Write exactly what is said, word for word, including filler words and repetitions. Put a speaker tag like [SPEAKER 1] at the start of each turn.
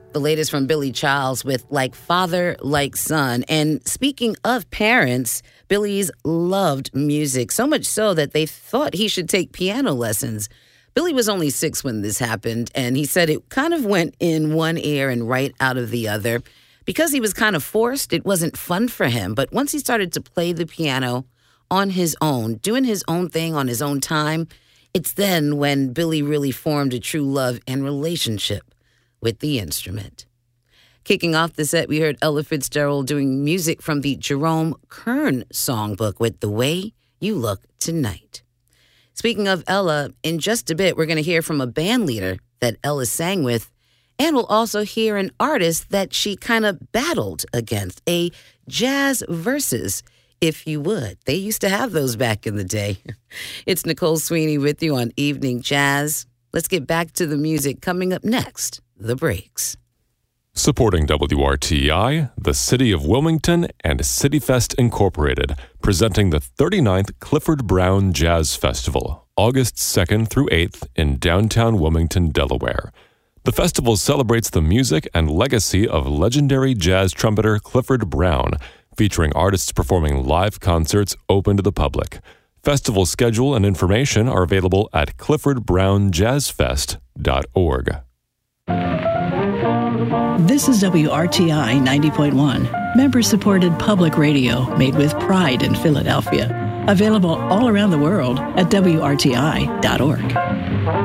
[SPEAKER 1] The latest from Billy Childs with Like Father, Like Son. And speaking of parents, Billy's loved music, so much so that they thought he should take piano lessons. Billy was only six when this happened, and he said it kind of went in one ear and right out of the other. Because he was kind of forced, it wasn't fun for him. But once he started to play the piano on his own, doing his own thing on his own time, it's then when Billy really formed a true love and relationship with the instrument. Kicking off the set, we heard Ella Fitzgerald doing music from the Jerome Kern songbook with The Way You Look Tonight. Speaking of Ella, in just a bit, we're going to hear from a band leader that Ella sang with, and we'll also hear an artist that she kind of battled against, a jazz versus, if you would. They used to have those back in the day. It's Nicole Sweeney with you on Evening Jazz. Let's get back to the music coming up next. The Breaks.
[SPEAKER 2] Supporting W R T I, the City of Wilmington, and CityFest Incorporated, presenting the thirty-ninth Clifford Brown Jazz Festival, August second through eighth in downtown Wilmington, Delaware. The festival celebrates the music and legacy of legendary jazz trumpeter Clifford Brown, featuring artists performing live concerts open to the public. Festival schedule and information are available at clifford brown jazz fest dot org.
[SPEAKER 3] This is W R T I ninety point one, member-supported public radio made with pride in Philadelphia. Available all around the world at W R T I dot org.